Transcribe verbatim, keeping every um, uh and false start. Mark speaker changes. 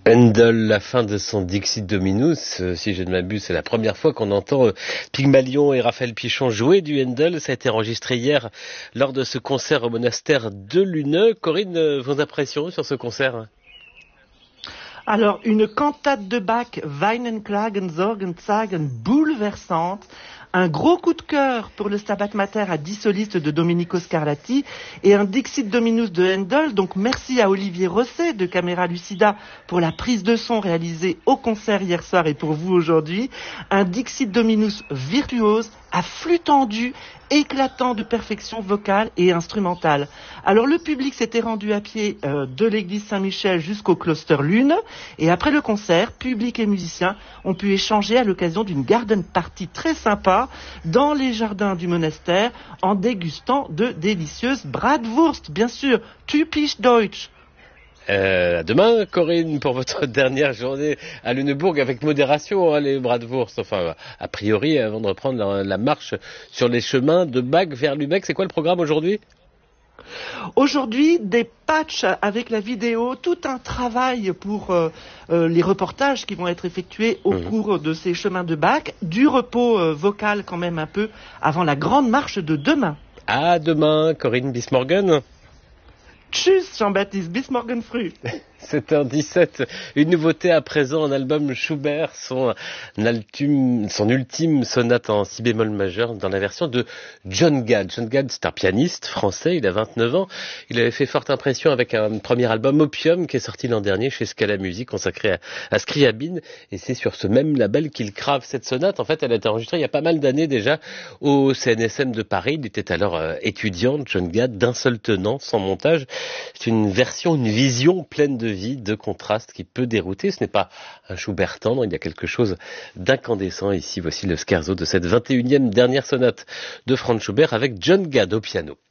Speaker 1: Handel, la fin de son Dixit Dominus, euh, si je ne m'abuse, c'est la première fois qu'on entend euh, Pygmalion et Raphaël Pichon jouer du Handel. Ça a été enregistré hier lors de ce concert au monastère de Luneux. Corinne, euh, vos impressions sur ce concert ?
Speaker 2: Alors, une cantate de Bach, Weinen, Klagen, Sorgen, Zagen, bouleversante. Un gros coup de cœur pour le Stabat Mater à dix solistes de Domenico Scarlatti et un Dixit Dominus de Handel. Donc merci à Olivier Rosset de Camera Lucida pour la prise de son réalisée au concert hier soir et pour vous aujourd'hui. Un Dixit Dominus virtuose à flux tendu, éclatant de perfection vocale et instrumentale. Alors le public s'était rendu à pied euh, de l'église Saint-Michel jusqu'au Kloster Lune et après le concert, public et musiciens ont pu échanger à l'occasion d'une garden party très sympa dans les jardins du monastère en dégustant de délicieuses Bratwurst, bien sûr, typisch deutsch.
Speaker 1: Euh, à demain, Corinne, pour votre dernière journée à Lunebourg, avec modération, hein, les Bratwurst, enfin, a priori, avant de reprendre la, la marche sur les chemins de Bâle vers Lübeck. C'est quoi le programme aujourd'hui ?
Speaker 2: Aujourd'hui, des patchs avec la vidéo, tout un travail pour euh, euh, les reportages qui vont être effectués au mmh. cours de ces chemins de Bâle, du repos euh, vocal quand même un peu avant la grande marche de demain.
Speaker 1: À demain, Corinne, bis morgen.
Speaker 2: Tchuss, Jean-Baptiste, bis morgen früh.
Speaker 1: sept heures dix-sept, une nouveauté à présent, un album Schubert, son, altum, son ultime sonate en si bémol majeur dans la version de John Gad. John Gad, c'est un pianiste français, il a vingt-neuf ans. Il avait fait forte impression avec un premier album Opium qui est sorti l'an dernier chez Scala Music, consacré à, à Scriabine. Et c'est sur ce même label qu'il crave cette sonate. En fait, elle a été enregistrée il y a pas mal d'années déjà au C N S M de Paris. Il était alors euh, étudiant, John Gad, d'un seul tenant, sans montage. C'est une version, une vision pleine de vie, de contraste qui peut dérouter. Ce n'est pas un Schubert tendre, il y a quelque chose d'incandescent. Ici, voici le scherzo de cette vingt et unième dernière sonate de Franz Schubert avec John Gad au piano.